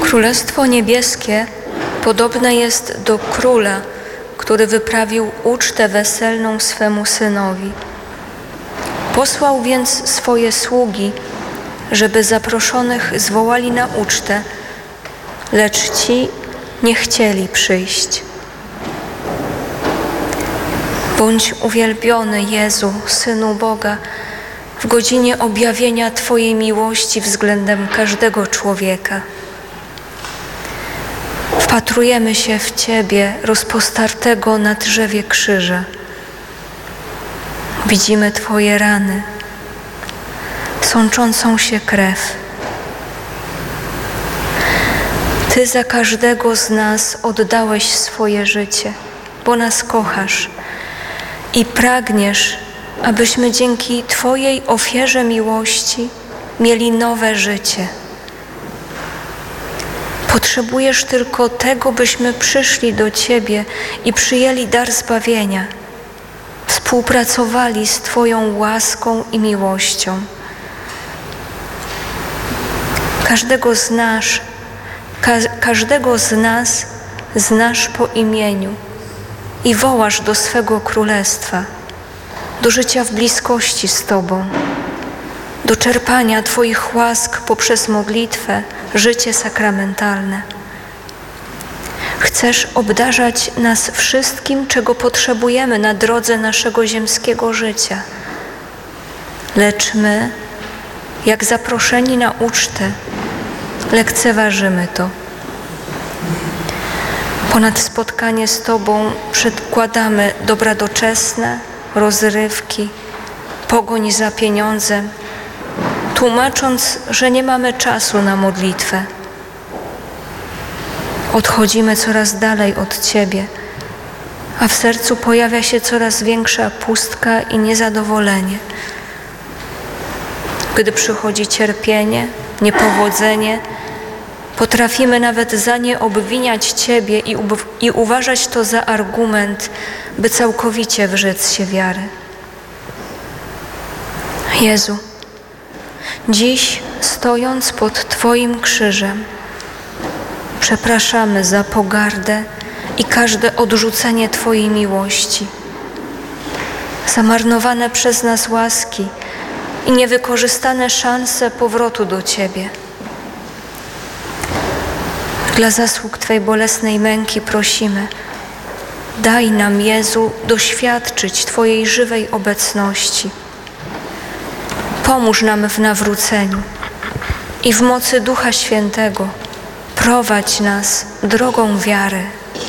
Królestwo Niebieskie podobne jest do króla, który wyprawił ucztę weselną swemu synowi. Posłał więc swoje sługi, żeby zaproszonych zwołali na ucztę, lecz ci nie chcieli przyjść. Bądź uwielbiony, Jezu, Synu Boga, w godzinie objawienia Twojej miłości względem każdego człowieka. Wpatrujemy się w Ciebie, rozpostartego na drzewie krzyża. Widzimy Twoje rany, sączącą się krew. Ty za każdego z nas oddałeś swoje życie, bo nas kochasz i pragniesz, abyśmy dzięki Twojej ofierze miłości mieli nowe życie. Potrzebujesz tylko tego, byśmy przyszli do Ciebie i przyjęli dar zbawienia, współpracowali z Twoją łaską i miłością. Każdego z nas znasz po imieniu i wołasz do swego królestwa, do życia w bliskości z Tobą, do czerpania Twoich łask poprzez modlitwę, życie sakramentalne. Chcesz obdarzać nas wszystkim, czego potrzebujemy na drodze naszego ziemskiego życia. Lecz my, jak zaproszeni na ucztę, lekceważymy to. Ponad spotkanie z Tobą przedkładamy dobra doczesne, rozrywki, pogoń za pieniądzem, tłumacząc, że nie mamy czasu na modlitwę. Odchodzimy coraz dalej od Ciebie, a w sercu pojawia się coraz większa pustka i niezadowolenie. Gdy przychodzi cierpienie, niepowodzenie, potrafimy nawet za nie obwiniać Ciebie i uważać to za argument, by całkowicie wyrzec się wiary. Jezu, dziś stojąc pod Twoim krzyżem, przepraszamy za pogardę i każde odrzucenie Twojej miłości, za marnowane przez nas łaski i niewykorzystane szanse powrotu do Ciebie. Dla zasług Twej bolesnej męki prosimy, daj nam, Jezu, doświadczyć Twojej żywej obecności. Pomóż nam w nawróceniu i w mocy Ducha Świętego prowadź nas drogą wiary.